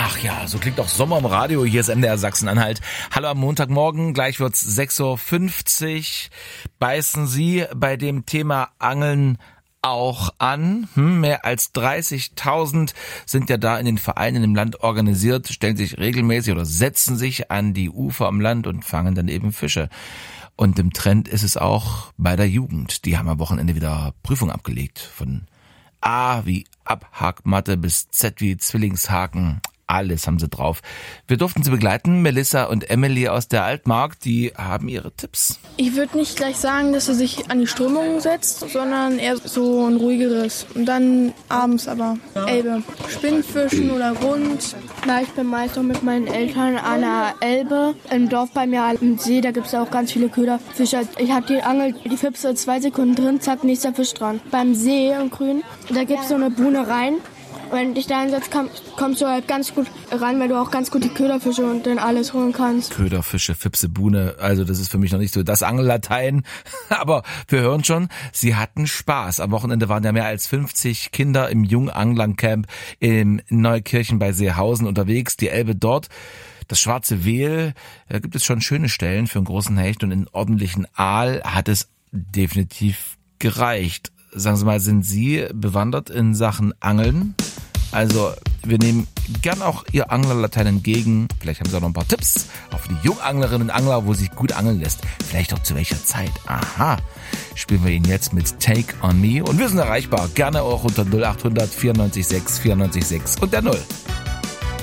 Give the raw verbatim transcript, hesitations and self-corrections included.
Ach ja, so klingt auch Sommer im Radio. Hier ist M D R Sachsen-Anhalt. Hallo am Montagmorgen, gleich wird's sechs Uhr fünfzig. Beißen Sie bei dem Thema Angeln auch an? Hm, mehr als dreißigtausend sind ja da in den Vereinen im Land organisiert, stellen sich regelmäßig oder setzen sich an die Ufer am Land und fangen dann eben Fische. Und im Trend ist es auch bei der Jugend. Die haben am Wochenende wieder Prüfung abgelegt. Von A wie Abhakmatte bis Z wie Zwillingshaken. Alles haben sie drauf. Wir durften sie begleiten, Melissa und Emily aus der Altmark, die haben ihre Tipps. Ich würde nicht gleich sagen, dass er sich an die Strömung setzt, sondern eher so ein ruhigeres. Und dann abends aber Elbe. Spinnfischen oder Rund. Na, ich bin meist auch mit meinen Eltern an der Elbe. Im Dorf bei mir im See, da gibt es auch ganz viele Köderfische. Ich habe die Angel, die Fipse zwei Sekunden drin, zack, nächster Fisch dran. Beim See im Grün, da gibt es so eine Buhne rein. Wenn du dich da hinsetzt, kommst du halt ganz gut ran, weil du auch ganz gut die Köderfische und dann alles holen kannst. Köderfische, Fipse, Buhne, also das ist für mich noch nicht so das Angellatein, aber wir hören schon, sie hatten Spaß. Am Wochenende waren ja mehr als fünfzig Kinder im Junganglern-Camp in Neukirchen bei Seehausen unterwegs, die Elbe dort. Das Schwarze Wehl, da gibt es schon schöne Stellen für einen großen Hecht und in ordentlichen Aal hat es definitiv gereicht. Sagen Sie mal, sind Sie bewandert in Sachen Angeln? Also wir nehmen gern auch Ihr Anglerlatein entgegen. Vielleicht haben Sie auch noch ein paar Tipps auch für die Junganglerinnen und Angler, wo sich gut angeln lässt. Vielleicht auch zu welcher Zeit. Aha, spielen wir Ihnen jetzt mit Take on Me. Und wir sind erreichbar. Gerne auch unter null acht hundert vierundneunzig sechs vierundneunzig sechs und der Null.